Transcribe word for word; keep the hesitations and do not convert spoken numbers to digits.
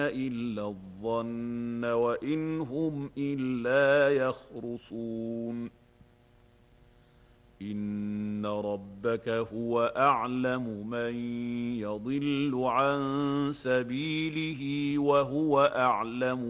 إلا الظن وإن هم إلا يخرصون إن ربك هو أعلم من يضل عن سبيله وهو أعلم